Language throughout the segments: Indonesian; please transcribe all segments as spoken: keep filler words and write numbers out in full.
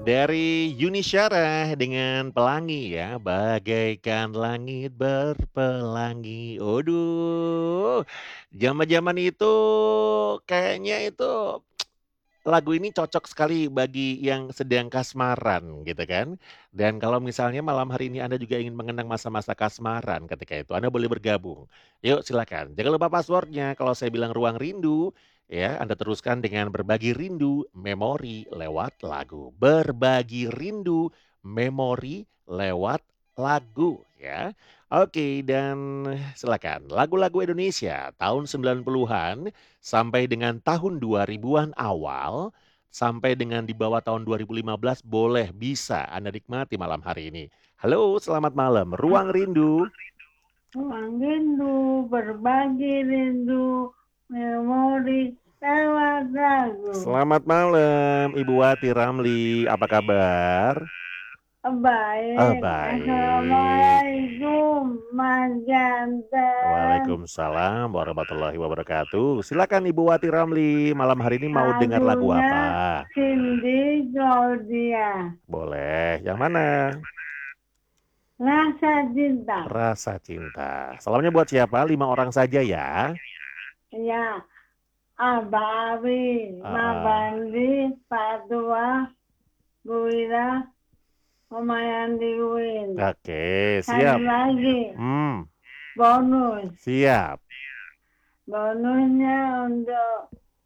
Dari Yuni Syara dengan Pelangi ya, bagaikan langit berpelangi. Aduh, zaman-zaman itu kayaknya itu lagu ini cocok sekali bagi yang sedang kasmaran gitu kan. Dan kalau misalnya malam hari ini Anda juga ingin mengenang masa-masa kasmaran ketika itu, Anda boleh bergabung. Yuk silakan. Jangan lupa passwordnya. Kalau saya bilang ruang rindu, ya Anda teruskan dengan berbagi rindu memori lewat lagu. Berbagi rindu memori lewat lagu ya. Oke, dan silakan. Lagu-lagu Indonesia tahun sembilan puluhan sampai dengan tahun dua ribuan awal, sampai dengan di bawah tahun dua ribu lima belas boleh, bisa Anda nikmati malam hari ini. Halo, selamat malam. Ruang Rindu. Ruang rindu, berbagi rindu, memori lewat lagu. Selamat malam, Ibu Wati Ramli. Apa kabar? Ah, Baik, baik. Assalamualaikum, Mas Janten. Waalaikumsalam warahmatullahi wabarakatuh. Silakan Ibu Wati Ramli, malam hari ini mau dengar lagu Lagunya apa? Cindy Claudia, Boleh, yang mana? Rasa Cinta. Rasa Cinta. Salamnya buat siapa? Lima orang saja ya. Ya, Abah Abi, Ah, Ma ah. Bandi, Pak Tua, Bu Ira, Lumayan Diwin. Oke, Satu siap. lagi, Hmm, bonus. siap. Bonusnya untuk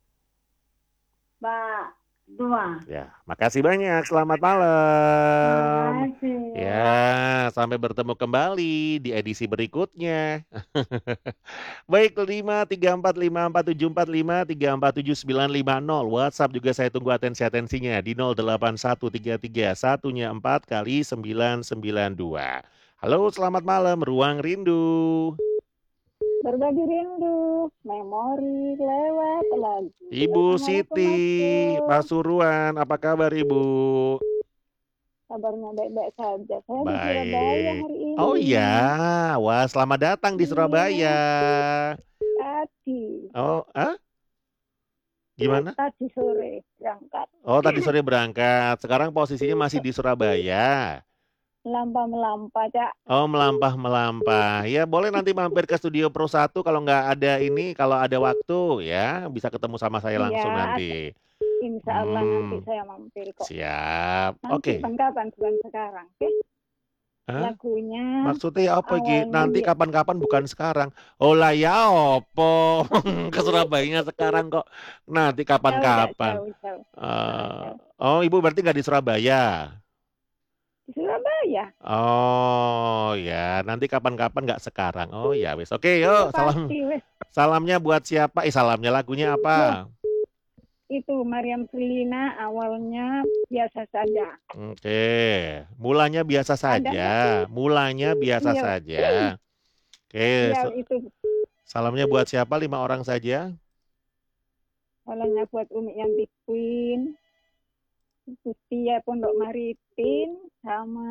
Pak Tua. Ya, makasih banyak. Selamat Terima malam. kasih Ya, ya. sampai bertemu kembali di edisi berikutnya. Baik, lima tiga empat lima empat tujuh empat lima tiga empat tujuh sembilan lima nol. WhatsApp juga saya tunggu atensi-atensinya di nol delapan satu tiga tiga satunya empat kali sembilan sembilan dua. Halo, selamat malam, Ruang Rindu. Berbagi rindu, memori lewat lagu. Ibu Assalamualaikum Siti Mas Jun. Pasuruan, apa kabar Ibu? Kabarnya baik-baik saja. Saya di Surabaya Baik. hari Oh ini. iya, wah selamat datang di Surabaya. Iya, tadi. Oh, ah? Eh, Gimana? tadi sore berangkat. Oh, tadi sore berangkat. Sekarang posisinya masih di Surabaya. Melampah-melampah, Cak. Oh, melampah-melampah. Ya, boleh nanti mampir ke Studio Pro satu kalau nggak ada ini, kalau ada waktu ya, bisa ketemu sama saya Iya, langsung ada. nanti. Insya Allah nanti Hmm, saya mampir kok. siap. Nanti Oke. kapan-kapan, bukan sekarang. Oke? Hah? Lagunya Maksudnya apa Gi? awalnya Nanti biar kapan-kapan bukan sekarang. Oh lah ya opo. Ke Surabayanya sekarang kok. Nanti jauh, Cak. kapan-kapan. Jauh, jauh. Ah, Eh, jauh. oh, Ibu berarti nggak di Surabaya? Di Surabaya. Oh ya, nanti kapan-kapan nggak sekarang. Oh ya wis. Oke, Iya, yuk salam pasti. Wes. salamnya buat siapa? Eh salamnya lagunya Loh, apa? itu Mariam Selina awalnya biasa saja. Oke, mulanya biasa Ada saja. nggak sih? Mulanya biasa Iya, saja. Oke, iya sa- itu salamnya buat siapa? Lima orang saja. awalnya buat Umi Yanti Queen, Tia Pondok Maritim, sama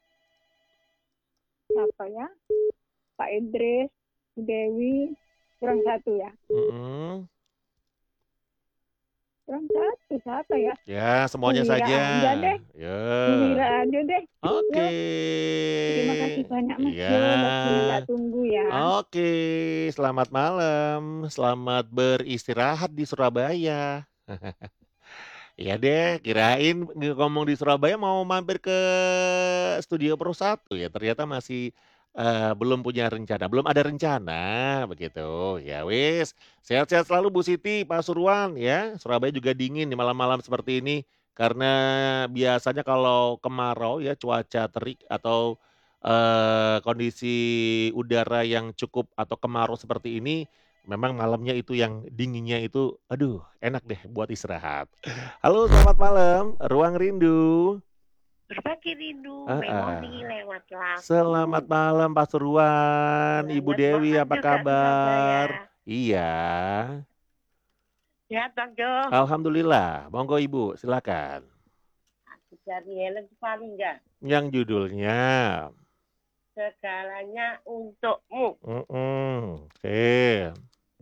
siapa ya? Pak Idris, Bu Dewi, kurang satu ya. Mm-mm. Kurang satu siapa ya? Ya, Bu semuanya Wira saja. aja deh. Ya. Bu Wira aja deh. Oke. Yo, terima kasih banyak Mas Iya. Jo. Lagunya tak tunggu ya. Oke, selamat malam. Selamat beristirahat di Surabaya. Iya deh, kirain ngomong di Surabaya mau mampir ke Studio Pro satu ya. Ternyata masih eh, belum punya rencana, belum ada rencana begitu. Ya wis, sehat-sehat selalu Bu Siti, Pak Surwan ya. Surabaya juga dingin di malam-malam seperti ini karena biasanya kalau kemarau ya cuaca terik atau eh, kondisi udara yang cukup atau kemarau seperti ini memang malamnya itu yang dinginnya itu aduh enak deh buat istirahat. Halo, selamat malam. Ruang Rindu. Berbagi rindu, Ah, memori ah. lewat lagu. Selamat malam, Pak Suruan. Ibu Selamat Dewi, malam apa juga kabar? Surabaya. Iya. Sehat Bang Jo. Alhamdulillah. Monggo Ibu, silakan. Aku dari Helen paling enggak. Yang judulnya. Segalanya untukmu. Mm-mm. Oke.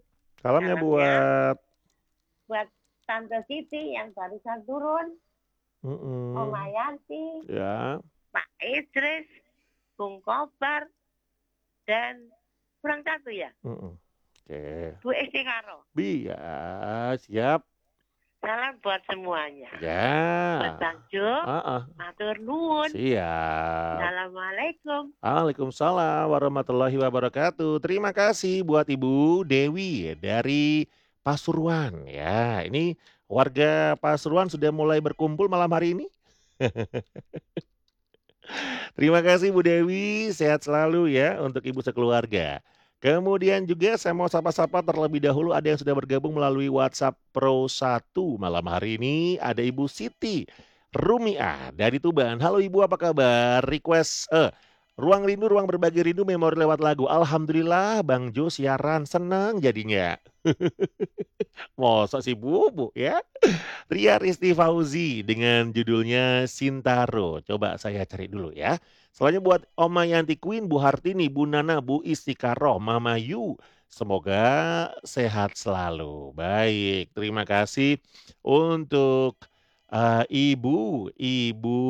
Salamnya Salamnya buat buat Tante Siti yang barusan turun. Oma Mhm. Yanti, Ya. Pak Idris, Bung Kobar, dan kurang satu ya? Mhm. Oke. Bu Istikaro. Iya, siap. Salam buat semuanya. Mas Ya. Bagjo, Heeh. matur nuwun. Siap. Assalamualaikum. Waalaikumsalam warahmatullahi wabarakatuh. Terima kasih buat Ibu Dewi dari Pasuruan ya. Ini warga Pasuruan sudah mulai berkumpul malam hari ini. Terima kasih Bu Dewi, sehat selalu ya untuk Ibu sekeluarga. Kemudian juga saya mau sapa-sapa terlebih dahulu ada yang sudah bergabung melalui WhatsApp Pro satu malam hari ini. Ada Ibu Siti Rumiah dari Tuban. Halo Ibu, apa kabar? Request eh Ruang Rindu, Ruang Berbagi Rindu memori lewat lagu. Alhamdulillah Bang Jo siaran senang jadinya. Masa sih Bu, ya? Ria Risti Fauzi dengan judulnya Sintaro. Coba saya cari dulu ya. Selanjutnya buat Oma Yanti Queen, Bu Hartini, Bu Nana, Bu Istikaroh, Mama Yu. Semoga sehat selalu. Baik, terima kasih untuk uh, Ibu, Ibu,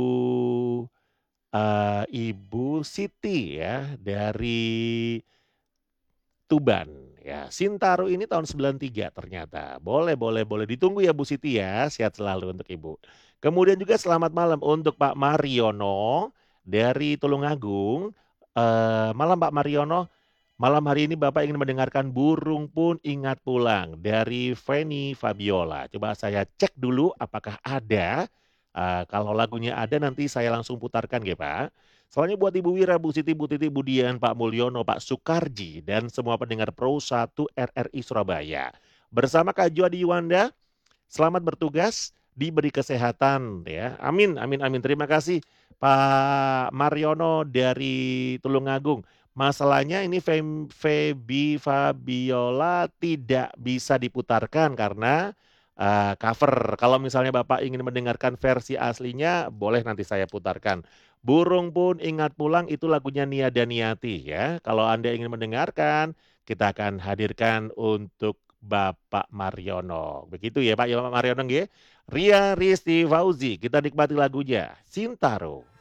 uh, Ibu Siti ya dari Tuban ya. Sintaro ini tahun sembilan tiga ternyata. Boleh boleh boleh ditunggu ya Bu Siti ya. Sehat selalu untuk Ibu. Kemudian juga selamat malam untuk Pak Mariono dari Tulungagung. Eh, malam Pak Mariono. Malam hari ini Bapak ingin mendengarkan Burung Pun Ingat Pulang dari Feni Fabiola. Coba saya cek dulu apakah ada. Eh, kalau lagunya ada nanti saya langsung putarkan ya Pak. Soalnya buat Ibu Wira, Bu Siti, Bu Titi, Bu Dian, Pak Mulyono, Pak Sukarji, dan semua pendengar Pro satu R R I Surabaya. Bersama Kak Juadi Yuwanda, selamat bertugas, diberi kesehatan ya. Amin, amin, amin. Terima kasih Pak Mariono dari Tulungagung. Masalahnya ini Fem- Feby Fabiola tidak bisa diputarkan karena uh, cover. Kalau misalnya Bapak ingin mendengarkan versi aslinya, boleh nanti saya putarkan. Burung Pun Ingat Pulang itu lagunya Nia Daniati ya. Kalau Anda ingin mendengarkan, kita akan hadirkan untuk Bapak Mariono. Begitu ya Pak ya Pak Mariono nggih. Ria Risti Fauzi, kita nikmati lagunya Sintaro.